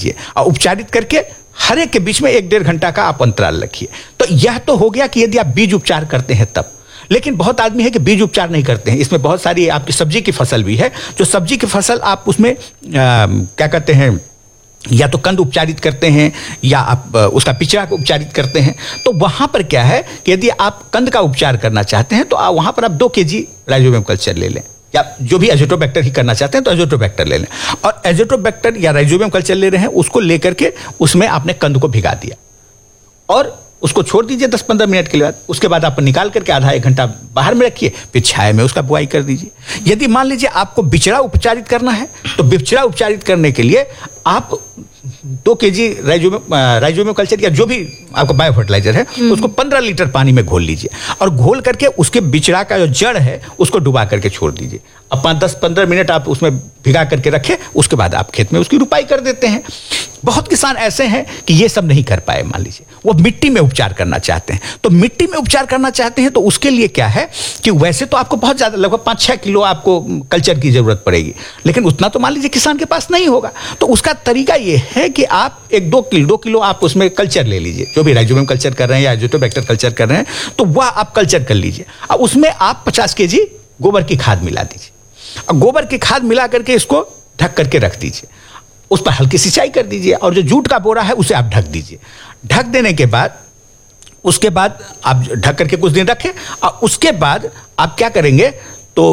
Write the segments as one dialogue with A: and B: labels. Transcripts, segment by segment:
A: लीजिए और उपचारित करके हर एक के बीच में 1-1.5 घंटा का आप अंतराल रखिए। तो यह तो हो गया कि यदि आप बीज उपचार करते हैं तब। लेकिन बहुत आदमी है कि बीज उपचार नहीं करते हैं। इसमें बहुत सारी आपकी सब्जी की फसल भी है, जो सब्जी की फसल आप उसमें क्या कहते हैं, या तो कंद उपचारित करते हैं या आप उसका पिछड़ा को उपचारित करते हैं। तो वहां पर क्या है कि यदि आप कंद का उपचार करना चाहते हैं तो वहां पर आप 2 kg राइजोबियम कल्चर ले लें, या जो भी एजोटोबैक्टर ही करना चाहते हैं तो एजोटोबैक्टर ले लें। और एजोटोबैक्टर या राइजोबियम कल्चर ले रहे हैं, उसको लेकर के उसमें आपने कंद को भिगा दिया और उसको छोड़ दीजिए 10-15 मिनट के लिए। उसके बाद आप निकाल करके आधा 1 घंटा बाहर में रखिए, फिर छाया में उसका बुआई कर दीजिए। यदि मान लीजिए आपको बिचड़ा उपचारित करना है तो बिचड़ा उपचारित करने के लिए आप 2 kg राइजोबियम कल्चर या जो भी आपका बायो फर्टिलाइजर है उसको 15 लीटर पानी में घोल लीजिए और घोल करके उसके बिचड़ा का जो जड़ है उसको डुबा करके छोड़ दीजिए। अब 10-15 मिनट आप उसमें भिगा करके रखें, उसके बाद आप खेत में उसकी रुपाई कर देते हैं। बहुत किसान ऐसे हैं कि ये सब नहीं कर पाए, मान लीजिए वो मिट्टी में उपचार करना चाहते हैं। तो मिट्टी में उपचार करना चाहते हैं तो उसके लिए क्या है कि वैसे तो आपको बहुत ज्यादा, लगभग 5-6 किलो आपको कल्चर की जरूरत पड़ेगी, लेकिन उतना तो मान लीजिए किसान के पास नहीं होगा। तो उसका तरीका ये है कि आप 2 किलो आप उसमें कल्चर ले लीजिए, जो भी राइजोबियम कल्चर कर रहे हैं या एजोटोबैक्टर कल्चर कर रहे हैं, तो वह आप कल्चर कर लीजिए। अब उसमें आप 50 kg गोबर की खाद मिला दीजिए और गोबर की खाद मिला करके इसको ढक करके रख दीजिए। उस पर हल्की सिंचाई कर दीजिए और जो जूट का बोरा है उसे आप ढक दीजिए। ढक देने के बाद उसके बाद आप ढक करके कुछ दिन रखें और उसके बाद आप क्या करेंगे तो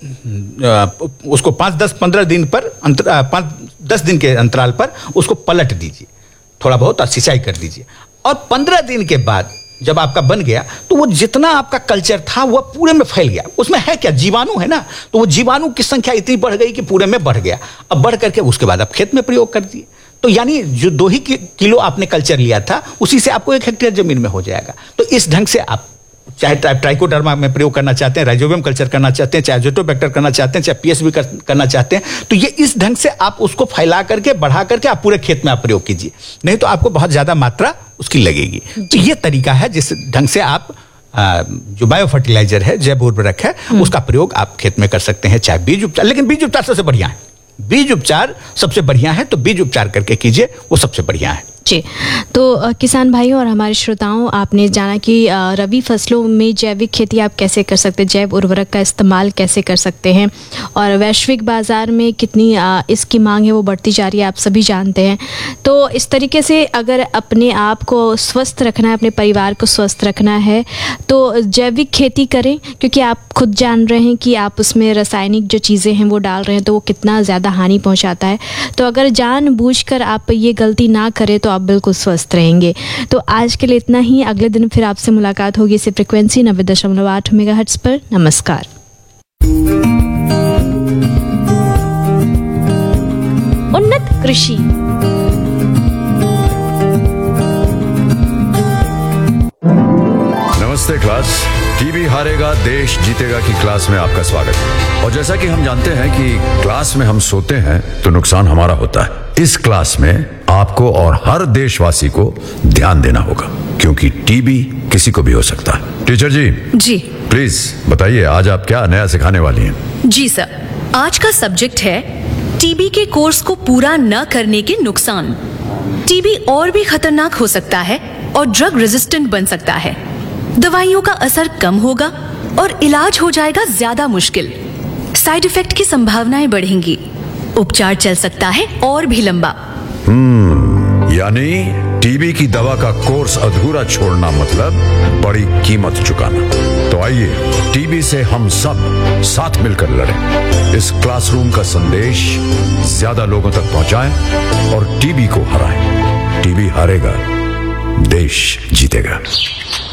A: उसको 5-10-15 दिन पर 5-10 दिन के अंतराल पर उसको पलट दीजिए, थोड़ा बहुत सिंचाई कर दीजिए। और 15 दिन के बाद जब आपका बन गया तो वो जितना आपका कल्चर था वह पूरे में फैल गया। उसमें है क्या, जीवाणु है ना, तो वो जीवाणु की संख्या इतनी बढ़ गई कि पूरे में बढ़ गया। अब बढ़ करके उसके बाद आप खेत में प्रयोग कर दिए, तो यानी जो 2 ही किलो आपने कल्चर लिया था उसी से आपको 1 हेक्टेयर जमीन में हो जाएगा। तो इस ढंग से आप चाहे ट्राइकोडर्मा में प्रयोग करना चाहते हैं, राइजोबियम कल्चर करना चाहते हैं, चाहे एजोटोबैक्टर करना चाहते हैं, चाहे पीएसबी करना चाहते हैं, तो ये इस ढंग से आप उसको फैला करके बढ़ा करके आप पूरे खेत में आप प्रयोग कीजिए, नहीं तो आपको बहुत ज्यादा मात्रा उसकी लगेगी। तो ये तरीका है जिस ढंग से आप जो बायो फर्टिलाइजर है, जैव उर्वरक है, उसका प्रयोग आप खेत में कर सकते हैं, चाहे बीज उपचार। लेकिन बीज उपचार सबसे बढ़िया है, बीज उपचार सबसे बढ़िया है, तो बीज उपचार करके कीजिए, वो सबसे बढ़िया है।
B: जी, तो किसान भाइयों और हमारे श्रोताओं, आपने जाना कि रबी फसलों में जैविक खेती आप कैसे कर सकते हैं, जैव उर्वरक का इस्तेमाल कैसे कर सकते हैं, और वैश्विक बाज़ार में कितनी इसकी मांग है वो बढ़ती जा रही है, आप सभी जानते हैं। तो इस तरीके से अगर अपने आप को स्वस्थ रखना है, अपने परिवार को स्वस्थ रखना है, तो जैविक खेती करें, क्योंकि आप खुद जान रहे हैं कि आप उसमें रासायनिक जो चीज़ें हैं वो डाल रहे हैं तो वो कितना ज़्यादा हानि पहुँचाता है। तो अगर जानबूझकर आप ये गलती ना करें तो आप बिल्कुल स्वस्थ रहेंगे। तो आज के लिए इतना ही, अगले दिन फिर आपसे मुलाकात होगी इसी फ्रिक्वेंसी 90.8 मेगाहर्ट्ज पर। नमस्कार। उन्नत कृषि।
C: नमस्ते क्लास, टीबी हारेगा देश जीतेगा की क्लास में आपका स्वागत है। और जैसा कि हम जानते हैं कि क्लास में हम सोते हैं तो नुकसान हमारा होता है। इस क्लास में आपको और हर देशवासी को ध्यान देना होगा, क्योंकि टीबी किसी को भी हो सकता है। टीचर जी प्लीज बताइए, आज आप क्या नया सिखाने वाली हैं?
D: जी सर, आज का सब्जेक्ट है टीबी के कोर्स को पूरा न करने के नुकसान। टीबी और भी खतरनाक हो सकता है और ड्रग रेजिस्टेंट बन सकता है। दवाइयों का असर कम होगा और इलाज हो जाएगा ज्यादा मुश्किल। साइड इफेक्ट की संभावनाएं बढ़ेंगी। उपचार चल सकता है और भी लंबा।
C: यानी टीबी की दवा का कोर्स अधूरा छोड़ना मतलब बड़ी कीमत चुकाना। तो आइए टीबी से हम सब साथ मिलकर लड़ें। इस क्लासरूम का संदेश ज्यादा लोगों तक पहुंचाएं और टीबी को हराएं। टीबी हारेगा, देश जीतेगा।